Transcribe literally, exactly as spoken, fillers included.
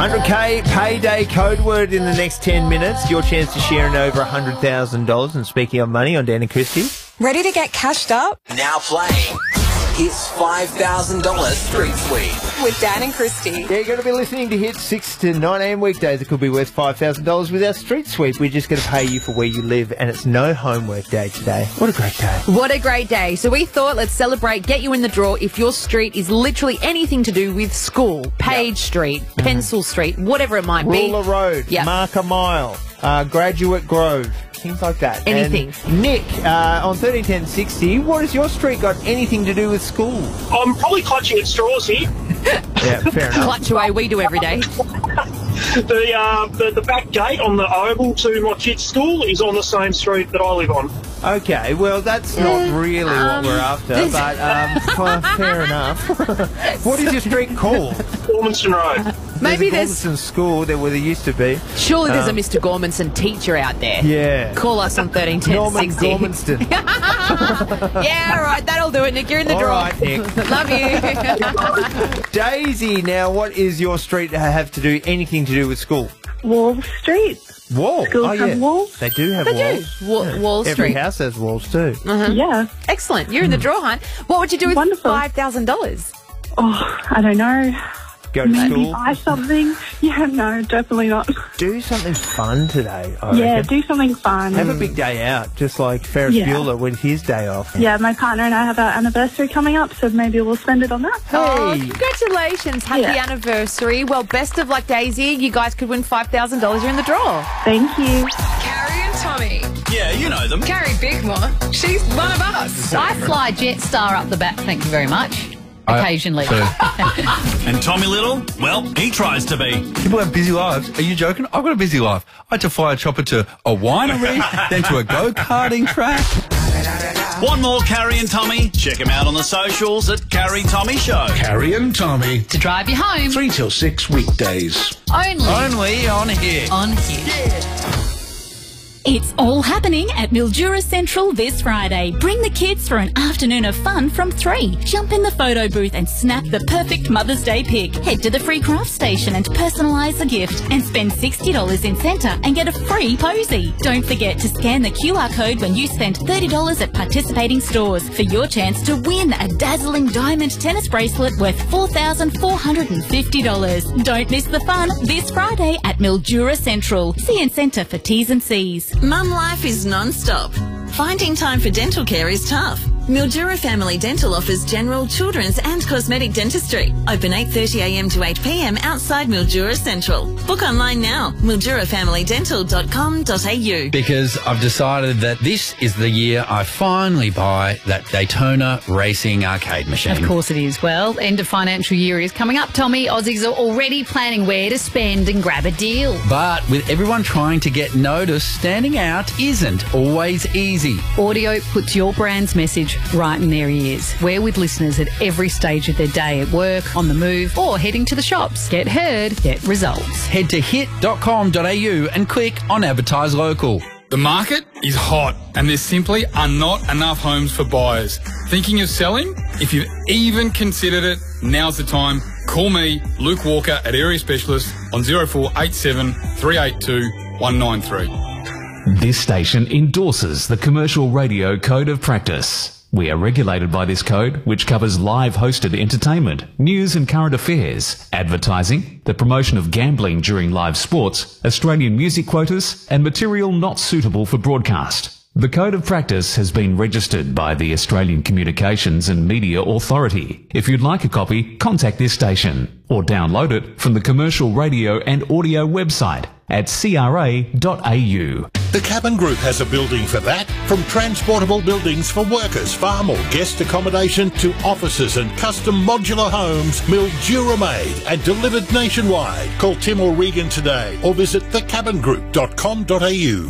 hundred K payday code word in the next ten minutes. Your chance to share in over one hundred thousand dollars. And speaking of money, on Dan and Christie. Ready to get cashed up? Now playing. It's five thousand dollars Street Sweep. With Dan and Christie. Yeah, you're going to be listening to Hits six to nine a.m. weekdays. It could be worth five thousand dollars with our Street Sweep. We're just going to pay you for where you live, and it's no homework day today. What a great day. What a great day. So we thought, let's celebrate, get you in the draw if your street is literally anything to do with school, Page yep. Street, mm. Pencil Street, whatever it might be. Ruler Road, yep. Marker Mile, uh, Graduate Grove. Things like that. Anything. And Nick, uh, on thirteen ten sixty, what has your street got anything to do with school? I'm probably clutching at straws here. Yeah, fair enough. Clutch away, we do every day. the, uh, the the back gate on the oval to my kid's school is on the same street that I live on. Okay, well, that's not really um, what we're after, but um, fair enough. What is your street called? Gormanston Road. Maybe there's a there's... school there where there used to be. Surely there's um, a Mister Gormanson teacher out there. Yeah. Call us on thirteen ten Norman sixty. Gormanston. Yeah, all right, that'll do it, Nick. You're in the all draw. Right, Nick. Love you. Daisy, now, what is your street have to do, anything to do with school? Wall Street. Wall? Schools oh, yeah. have walls? They do have They walls. do. Wa- Yeah. Wall Every Street. house has walls too. Uh-huh. Yeah. Excellent. You're in the draw, hon. What would you do with Wonderful. five thousand dollars? Oh, I don't know. Go to Maybe school. buy something. Yeah, no, definitely not. Do something fun today, I Yeah, reckon. do something fun. Have a big day out, just like Ferris Yeah. Bueller with his day off. Yeah, my partner and I have our anniversary coming up, so maybe we'll spend it on that. Oh, Hey. congratulations. Happy Yeah. anniversary. Well, best of luck, Daisy. You guys could win five thousand dollars. You're in the draw. Thank you. Carrie and Tommy. Yeah, you know them. Carrie Bickmore. She's one of us. I fly Jetstar up the back, thank you very much. Occasionally. And Tommy Little, well, he tries to be. People have busy lives. Are you joking? I've got a busy life. I had to fly a chopper to a winery, then to a go-karting track. Want more Carrie and Tommy? Check him out on the socials at Carrie Tommy Show. Carrie and Tommy. To drive you home. Three till six weekdays. Only. Only on here. On here. It's all happening at Mildura Central this Friday. Bring the kids for an afternoon of fun from three. Jump in the photo booth and snap the perfect Mother's Day pic. Head to the free craft station and personalise a gift. And spend sixty dollars in centre and get a free posy. Don't forget to scan the Q R code when you spend thirty dollars at participating stores for your chance to win a dazzling diamond tennis bracelet worth four thousand four hundred fifty dollars. Don't miss the fun this Friday at Mildura Central. See in centre for T's and C's. Mum life is non-stop. Finding time for dental care is tough. Mildura Family Dental offers general, children's and cosmetic dentistry. Open eight thirty a m to eight p m outside Mildura Central. Book online now, mildura family dental dot com dot a u. Because I've decided that this is the year I finally buy that Daytona racing arcade machine. Of course it is. Well, end of financial year is coming up, Tommy. Aussies are already planning where to spend and grab a deal. But with everyone trying to get noticed, standing out isn't always easy. Audio puts your brand's message right in their ears. We're with listeners at every stage of their day, at work, on the move, or heading to the shops. Get heard, get results. Head to hit dot com dot a u and click on Advertise Local. The market is hot and there simply are not enough homes for buyers. Thinking of selling? If you've even considered it, now's the time. Call me, Luke Walker, at Area Specialist on zero four eight seven, three eight two, one nine three. This station endorses the Commercial Radio Code of Practice. We are regulated by this code, which covers live hosted entertainment, news and current affairs, advertising, the promotion of gambling during live sports, Australian music quotas, and material not suitable for broadcast. The Code of Practice has been registered by the Australian Communications and Media Authority. If you'd like a copy, contact this station or download it from the Commercial Radio and Audio website at c r a dot a u. The Cabin Group has a building for that. From transportable buildings for workers, farm or guest accommodation to offices and custom modular homes, Mildura made and delivered nationwide. Call Tim or Regan today or visit the cabin group dot com dot a u.